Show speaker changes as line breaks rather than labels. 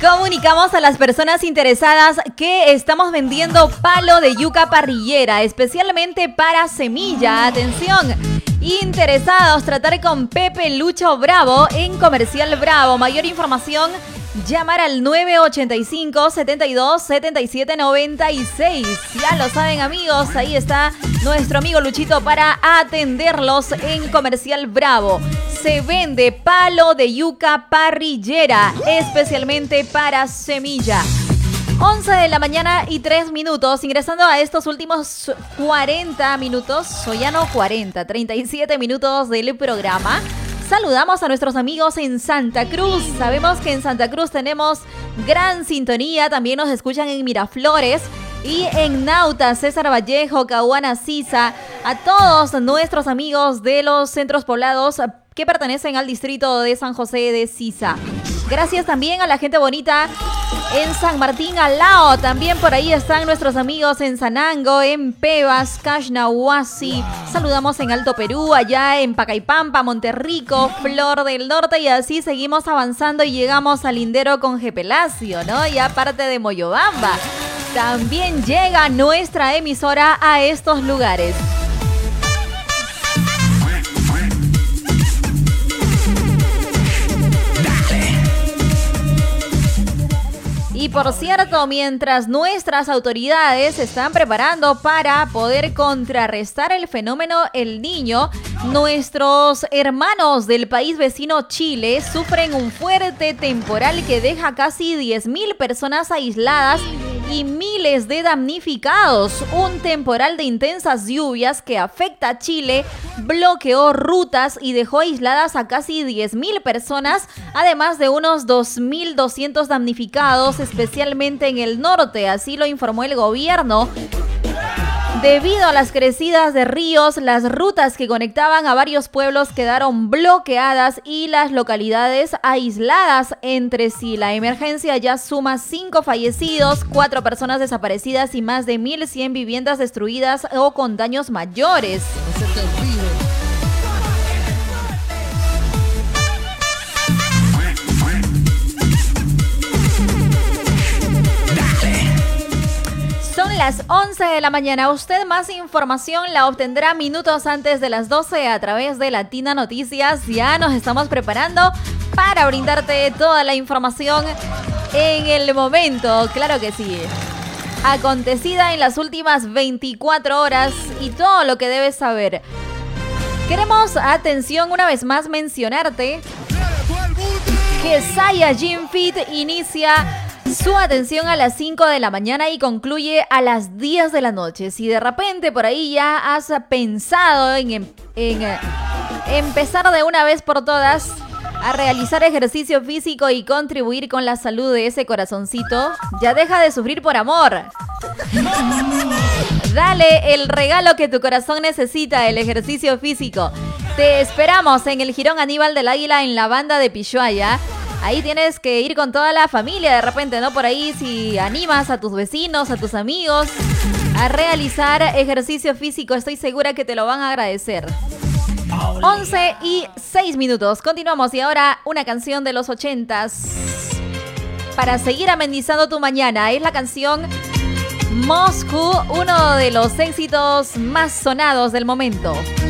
Comunicamos a las personas interesadas que estamos vendiendo palo de yuca parrillera, especialmente para semilla. Atención, interesados, tratar con Pepe Lucho Bravo en Comercial Bravo. Mayor información, llamar al 985-72-7796. Ya lo saben, amigos, ahí está nuestro amigo Luchito para atenderlos en Comercial Bravo. Se vende palo de yuca parrillera, especialmente para semilla. 11 de la mañana y 3 minutos, ingresando a estos últimos 40 minutos, o ya no 40, 37 minutos del programa. Saludamos a nuestros amigos en Santa Cruz. Sabemos que en Santa Cruz tenemos gran sintonía. También nos escuchan en Miraflores y en Nauta, César Vallejo, Cahuana, Sisa. A todos nuestros amigos de los centros poblados que pertenecen al distrito de San José de Sisa. Gracias también a la gente bonita en San Martín Alao. También por ahí están nuestros amigos en Sanango, en Pebas, Caxnahuasi. Saludamos en Alto Perú, allá en Pacaipampa, Monterrico, Flor del Norte, y así seguimos avanzando y llegamos al lindero con Gepelacio, ¿no? Y aparte de Moyobamba, también llega nuestra emisora a estos lugares. Y por cierto, mientras nuestras autoridades se están preparando para poder contrarrestar el fenómeno El Niño, nuestros hermanos del país vecino Chile sufren un fuerte temporal que deja casi 10.000 personas aisladas y miles de damnificados. Un temporal de intensas lluvias que afecta a Chile bloqueó rutas y dejó aisladas a casi 10.000 personas, además de unos 2.200 damnificados, especialmente en el norte. Así lo informó el gobierno. Debido a las crecidas de ríos, las rutas que conectaban a varios pueblos quedaron bloqueadas y las localidades aisladas entre sí. La emergencia ya suma 5 fallecidos, 4 personas desaparecidas y más de 1.100 viviendas destruidas o con daños mayores. Son las 11 de la mañana. Usted más información la obtendrá minutos antes de las 12 a través de Latina Noticias. Ya nos estamos preparando para brindarte toda la información en el momento. Claro que sí. Acontecida en las últimas 24 horas y todo lo que debes saber. Queremos, atención, una vez más mencionarte que Saiyajin Fit inicia su atención a las 5 de la mañana y concluye a las 10 de la noche. Si de repente por ahí ya has pensado en empezar de una vez por todas a realizar ejercicio físico y contribuir con la salud de ese corazoncito, ya deja de sufrir por amor. Dale el regalo que tu corazón necesita, el ejercicio físico. Te esperamos en el Jirón Aníbal del Águila en la banda de Pishuaya. Ahí tienes que ir con toda la familia de repente, ¿no? Por ahí si animas a tus vecinos, a tus amigos a realizar ejercicio físico, estoy segura que te lo van a agradecer. 11 y 6 minutos. Continuamos y ahora una canción de los 80s para seguir amenizando tu mañana. Es la canción Moscú, uno de los éxitos más sonados del momento.